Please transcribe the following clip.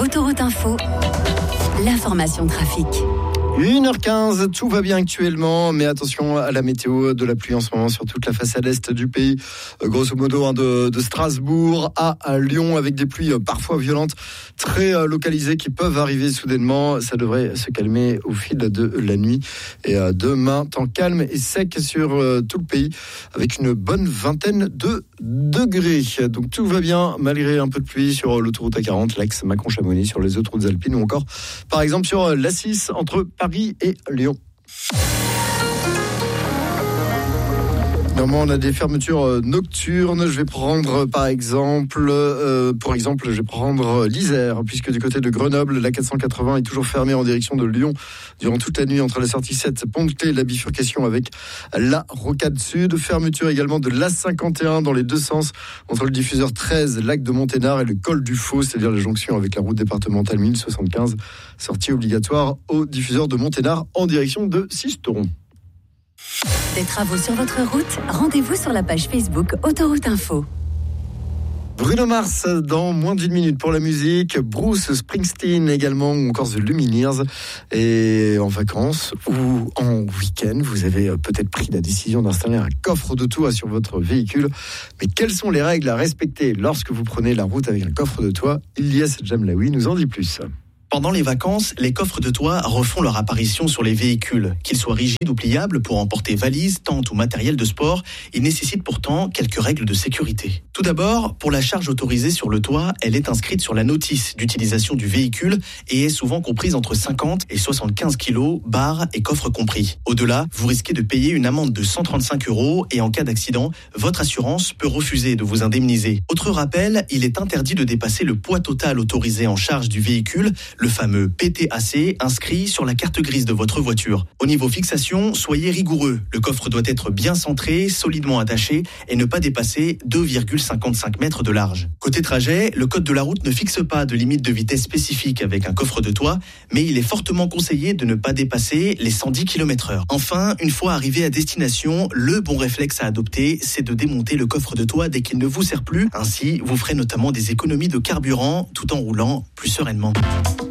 Autoroute Info, l'information trafic. 1h15, tout va bien actuellement, mais attention à la météo, de la pluie en ce moment sur toute la façade est du pays, grosso modo de Strasbourg à Lyon, avec des pluies parfois violentes, très localisées qui peuvent arriver soudainement. Ça devrait se calmer au fil de la nuit. Et demain, temps calme et sec sur tout le pays, avec une bonne vingtaine de degrés. Donc tout va bien, malgré un peu de pluie sur l'autoroute A40, l'axe Mâcon-Chamonix, sur les autres routes alpines, ou encore, par exemple, sur l'A6 entre Paris et Lyon. Normalement, on a des fermetures nocturnes. Je vais prendre par exemple, je vais prendre l'Isère, puisque du côté de Grenoble, la 480 est toujours fermée en direction de Lyon durant toute la nuit entre la sortie 7 Pont-de-Clé et la bifurcation avec la Rocade Sud. Fermeture également de l'A51 dans les deux sens entre le diffuseur 13, lac de Monténard, et le col du Faux, c'est-à-dire la jonction avec la route départementale 1075. Sortie obligatoire au diffuseur de Monténard en direction de Sisteron. Des travaux sur votre route, rendez-vous sur la page Facebook Autoroute Info. Bruno Mars dans moins d'une minute pour la musique, Bruce Springsteen également, ou encore The Lumineers. Et en vacances ou en week-end, vous avez peut-être pris la décision d'installer un coffre de toit sur votre véhicule. Mais quelles sont les règles à respecter lorsque vous prenez la route avec un coffre de toit? Ilyes Jamlaoui nous en dit plus. Pendant les vacances, les coffres de toit refont leur apparition sur les véhicules. Qu'ils soient rigides ou pliables pour emporter valises, tentes ou matériel de sport, ils nécessitent pourtant quelques règles de sécurité. Tout d'abord, pour la charge autorisée sur le toit, elle est inscrite sur la notice d'utilisation du véhicule et est souvent comprise entre 50 et 75 kilos, barres et coffres compris. Au-delà, vous risquez de payer une amende de 135 € et en cas d'accident, votre assurance peut refuser de vous indemniser. Autre rappel, il est interdit de dépasser le poids total autorisé en charge du véhicule, le fameux PTAC inscrit sur la carte grise de votre voiture. Au niveau fixation, soyez rigoureux. Le coffre doit être bien centré, solidement attaché et ne pas dépasser 2,55 mètres de large. Côté trajet, le code de la route ne fixe pas de limite de vitesse spécifique avec un coffre de toit, mais il est fortement conseillé de ne pas dépasser les 110 km/h. Enfin, une fois arrivé à destination, le bon réflexe à adopter, c'est de démonter le coffre de toit dès qu'il ne vous sert plus. Ainsi, vous ferez notamment des économies de carburant tout en roulant plus sereinement.